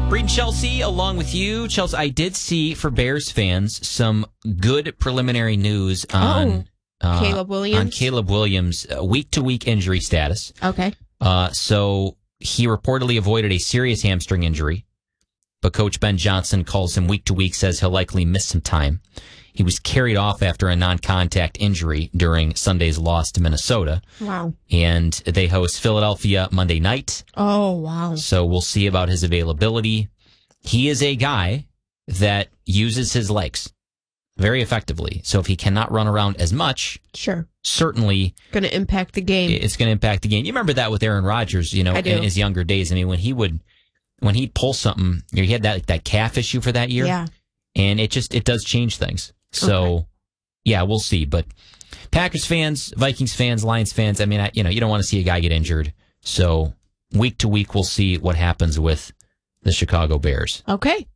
Breed Chelsea, along with you. Chelsea, I did see, for Bears fans, some good preliminary news on Caleb Williams. On Caleb Williams' week-to-week injury status. Okay. So he reportedly avoided a serious hamstring injury, but Coach Ben Johnson calls him week-to-week, says he'll likely miss some time. He was carried off after a non-contact injury during Sunday's loss to Minnesota. Wow. And they host Philadelphia Monday night. Oh, wow. So we'll see about his availability. He is a guy that uses his legs very effectively. So if he cannot run around as much, sure, certainly going to impact the game. It's going to impact the game. You remember that with Aaron Rodgers, in his younger days. I mean, when he'd pull something, he had that calf issue for that year. Yeah. And it does change things. So, yeah, we'll see. But Packers fans, Vikings fans, Lions fans, I mean, you don't want to see a guy get injured. So week to week, we'll see what happens with the Chicago Bears. Okay.